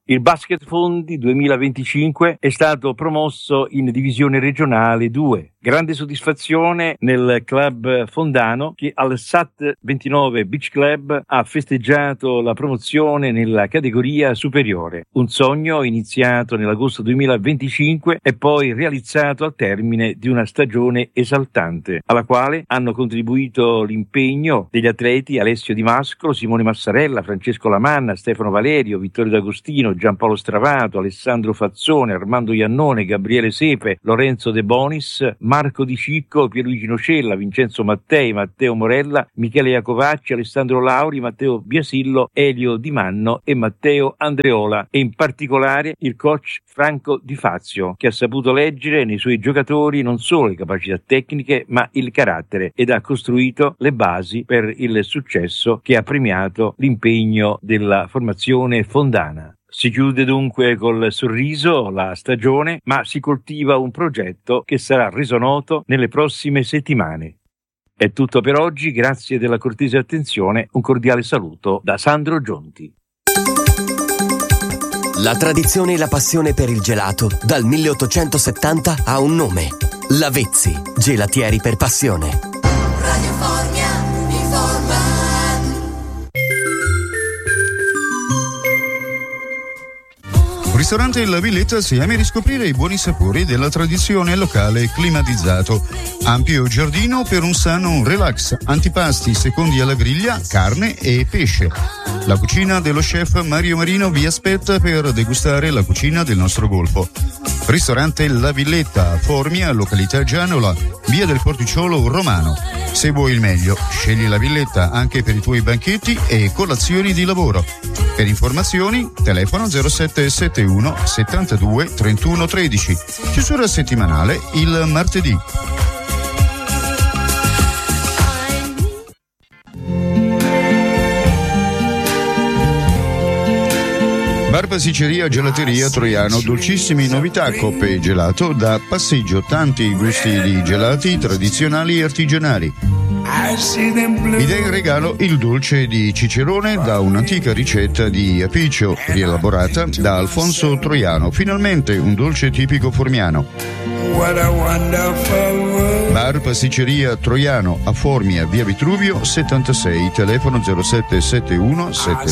Il Basket Fondi 2025 è stato promosso in divisione regionale 2. Grande soddisfazione nel club fondano che al SAT 29 Beach Club ha festeggiato la promozione nella categoria superiore. Un sogno iniziato nell'agosto 2025 e poi realizzato al termine di una stagione esaltante, alla quale hanno contribuito l'impegno degli atleti Alessio Di Mascolo, Simone Massarella, Francesco Lamanna, Stefano Valerio, Vittorio D'Agostino, Giampaolo Stravato, Alessandro Fazzone, Armando Iannone, Gabriele Sepe, Lorenzo De Bonis, Marco Di Cicco, Pierluigi Nocella, Vincenzo Mattei, Matteo Morella, Michele Iacovacci, Alessandro Lauri, Matteo Biasillo, Elio Di Manno e Matteo Andreola, e in particolare il coach Franco Di Fazio, che ha saputo leggere nei suoi giocatori non solo le capacità tecniche ma il carattere, ed ha costruito le basi per il successo che ha premiato l'impegno della formazione fondana. Si chiude dunque col sorriso la stagione, ma si coltiva un progetto che sarà reso noto nelle prossime settimane. È tutto per oggi, grazie della cortese attenzione, un cordiale saluto da Sandro Gionti. La tradizione e la passione per il gelato dal 1870 ha un nome: Lavezzi, gelatieri per passione. Radio Formia informa. Ristorante La Villetta si ama riscoprire i buoni sapori della tradizione locale climatizzato. Ampio giardino per un sano relax, antipasti secondi alla griglia, carne e pesce. La cucina dello chef Mario Marino vi aspetta per degustare la cucina del nostro golfo. Ristorante La Villetta, a Formia, località Gianola, via del Porticciolo Romano. Se vuoi il meglio, scegli La Villetta anche per i tuoi banchetti e colazioni di lavoro. Per informazioni, telefono 0771 72 31 13. Chiusura settimanale il martedì. Bar Pasticceria Gelateria Troiano, dolcissime novità, coppe e gelato da passeggio, tanti gusti di gelati tradizionali e artigianali. Idea in regalo il dolce di Cicerone da un'antica ricetta di Apiccio, rielaborata da Alfonso Troiano, finalmente un dolce tipico formiano. Bar Pasticceria Troiano a Formia, via Vitruvio 76, telefono 0771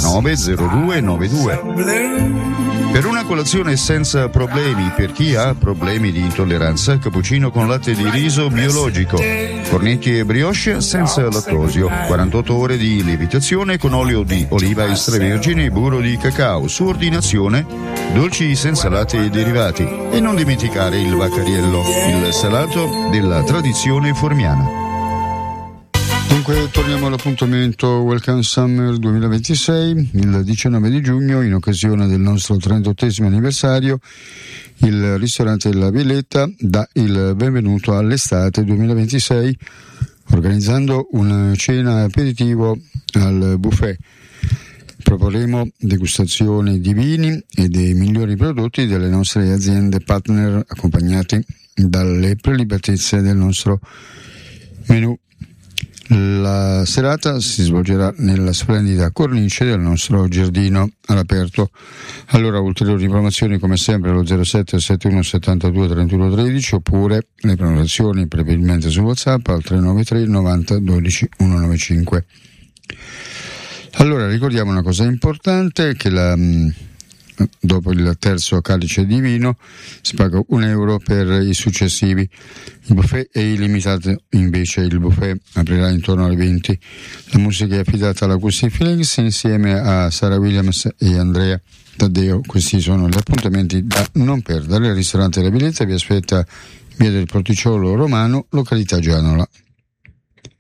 790292. Per una colazione senza problemi, per chi ha problemi di intolleranza, cappuccino con latte di riso biologico, cornetti e brioche senza lattosio, 48 ore di lievitazione con olio di oliva extravergine e burro di cacao, su ordinazione, dolci senza latte e derivati. E non dimenticare il Vaccariello, il salato della tradizione formiana. Dunque torniamo all'appuntamento Welcome Summer 2026, il 19 di giugno, in occasione del nostro 38esimo anniversario. Il ristorante La Villetta dà il benvenuto all'estate 2026, organizzando una cena aperitivo al buffet. Proporremo degustazione di vini e dei migliori prodotti delle nostre aziende partner, accompagnati dalle prelibatezze del nostro menù. La serata si svolgerà nella splendida cornice del nostro giardino all'aperto. Allora, ulteriori informazioni come sempre allo 07 71 72 31 13, oppure le prenotazioni preferibilmente su WhatsApp al 393 90 12 195. Allora, ricordiamo una cosa importante, che dopo il terzo calice di vino si paga €1 per i successivi. Il buffet è illimitato, invece il buffet aprirà intorno alle 20. La musica è affidata alla Acoustic Feelings insieme a Sara Williams e Andrea Taddeo. Questi sono gli appuntamenti da non perdere. Il ristorante La Villetta vi aspetta via del Porticciolo Romano, località Gianola.